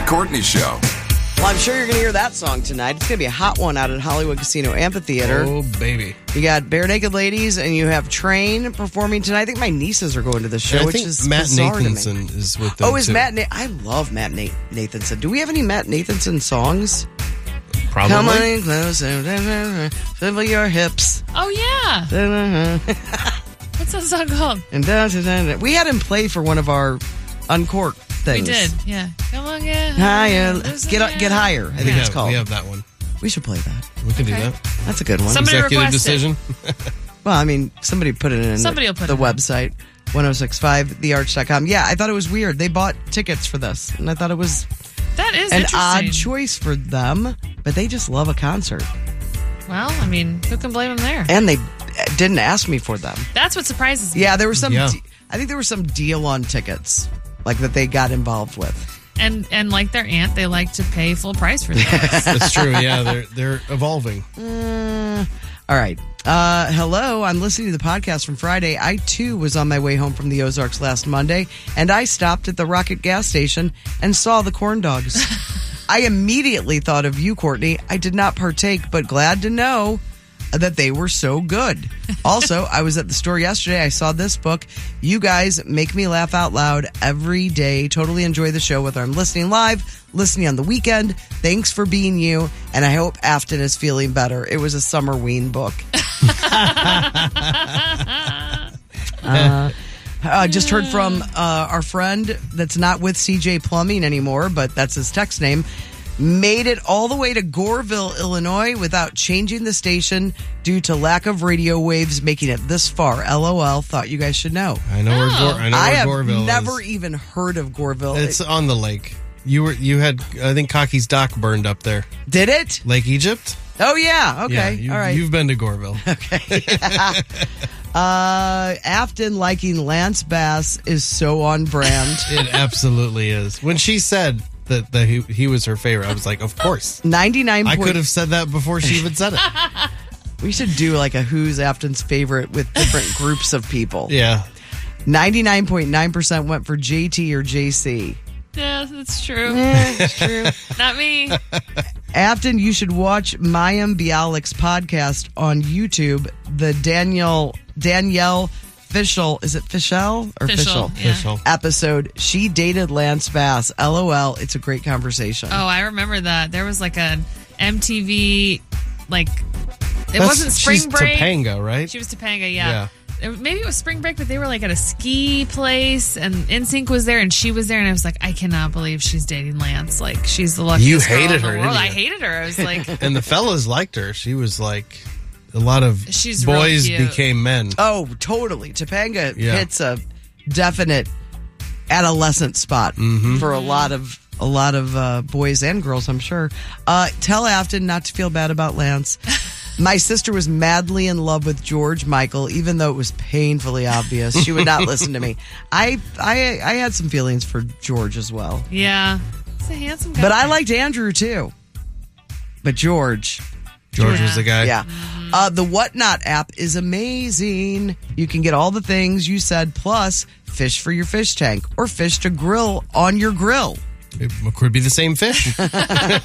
Courtney Show. Well, I'm sure you're going to hear that song tonight. It's going to be a hot one out at Hollywood Casino Amphitheater. Oh, baby. You got Bare Naked Ladies and you have Train performing tonight. I think my nieces are going to the show, I which think is Matt bizarre Nathanson to me. is with them, Oh, is too. I love Matt Nathanson. Do we have any Matt Nathanson songs? Probably. Come on in closer, swivel your hips. Oh, yeah. What's that song called? And we had him play for one of our Uncorked things. We did, yeah. Come on, get Higher. Get higher, I think it's called. We have that one. We should play that. We can do Okay. that. That's a good one. Somebody Executive request it. decision. Well, I mean, somebody put it in Somebody will put the it in. website, 1065thearch.com. Yeah, I thought it was weird. They bought tickets for this, and I thought it was That is an interesting. odd choice for them, but they just love a concert. Well, I mean, who can blame them there? And they didn't ask me for them. That's what surprises me. Yeah, there was some, Yeah. I think there was some deal on tickets, like that they got involved with. And like their aunt, they like to pay full price for things. That's true. Yeah, they're evolving. All right. Hello. I'm listening to the podcast from Friday. I, too, was on my way home from the Ozarks last Monday, and I stopped at the Rocket gas station and saw the corn dogs. I immediately thought of you, Courtney. I did not partake, but glad to know that they were so good. Also, I was at the store yesterday. I saw this book. You guys make me laugh out loud every day. Totally enjoy the show, whether I'm listening live, listening on the weekend. Thanks for being you, and I hope Afton is feeling better. It was a summer ween book. Just heard from our friend that's not with CJ Plumbing anymore, but that's his text name. Made it all the way to Goreville, Illinois without changing the station due to lack of radio waves making it this far. LOL. Thought you guys should know. I know where I have Goreville never is. even heard of Goreville. It's on the lake. You had, I think, Cocky's Dock burned up there. Did it? Lake Egypt? Oh, yeah. Okay. Yeah, all right. You've been to Goreville. Afton liking Lance Bass is so on brand. It absolutely is. When she said that he was her favorite, I was like, of course. 99. I could have said that before she even said it. We should do like a Who's Afton's favorite with different groups of people. Yeah. 99.9% went for JT or JC. Yeah, that's true. It's true. Not me. Afton, you should watch Mayim Bialik's podcast on YouTube. The Danielle Fishel, is it Fishel or Fishel? Yeah. Fishel. Episode. She dated Lance Bass. LOL. It's a great conversation. Oh, I remember that. There was like an MTV, like, it wasn't Spring She's Break. Topanga, right? She was Topanga, yeah. Maybe it was Spring Break, but they were like at a ski place, and NSYNC was there, and she was there, and I was like, I cannot believe she's dating Lance. Like, she's the luckiest You hated girl in her, the world. didn't you? I hated her. I was like, And the fellas liked her. She was like, a lot of She's real boys cute. became men. Oh, totally. Topanga Yeah. hits a definite adolescent spot for a lot of boys and girls, I'm sure. Tell Afton not to feel bad about Lance. My sister was madly in love with George Michael, even though it was painfully obvious. She would not listen to me. I had some feelings for George as well. yeah, he's a handsome guy. But I liked Andrew too. But George was the guy. yeah. The Whatnot app is amazing. You can get all the things you said, plus fish for your fish tank or fish to grill on your grill. It could be the same fish.